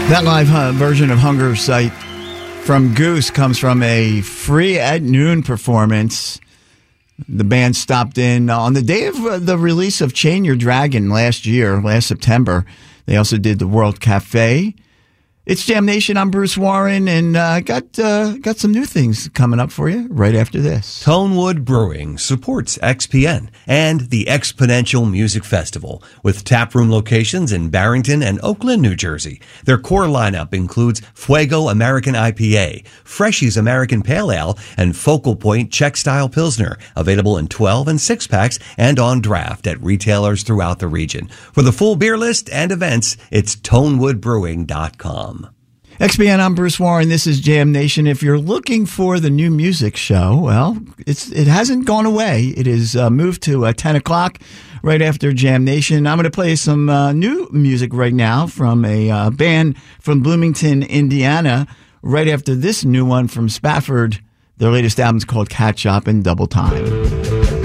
That live version of Hunger Sight from Goose comes from a Free at Noon performance. The band stopped in on the day of the release of Chain Your Dragon last September. They also did the World Cafe. It's Jam Nation. I'm Bruce Warren, and got some new things coming up for you right after this. Tonewood Brewing supports XPN and the Exponential Music Festival with taproom locations in Barrington and Oakland, New Jersey. Their core lineup includes Fuego American IPA, Freshies American Pale Ale, and Focal Point Czech-style Pilsner, available in 12 and 6-packs and on draft at retailers throughout the region. For the full beer list and events, it's tonewoodbrewing.com. XPN, I'm Bruce Warren. This is Jam Nation. If you're looking for the new music show, well, it hasn't gone away. It is moved to 10 o'clock right after Jam Nation. I'm going to play some new music right now from a band from Bloomington, Indiana, right after this new one from Spafford. Their latest album is called Catch Up and Double Time.